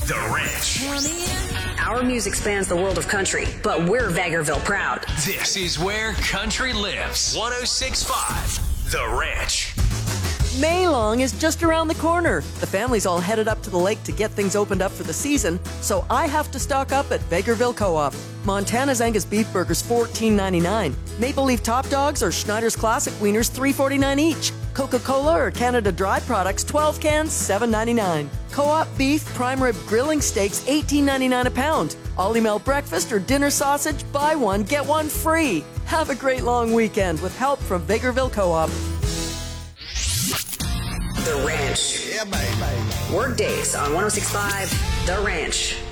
The Ranch. Our music spans the world of country, but we're Vegreville proud. This is where country lives. 106.5 The Ranch. Maylong is just around the corner. The family's all headed up to the lake to get things opened up for the season, so I have to stock up at Vegreville Co-op. Montana's Angus beef burgers $14.99. Maple Leaf Top Dogs or Schneider's Classic Wieners $3.49 each. Coca-Cola or Canada Dry Products 12 cans $7.99. Co-op beef prime rib grilling steaks $18.99 a pound. Ollie Mel breakfast or dinner sausage, buy one, get one free. Have a great long weekend with help from Vegreville Co-op. The Ranch. Yeah, baby. Work days on 106.5 The Ranch.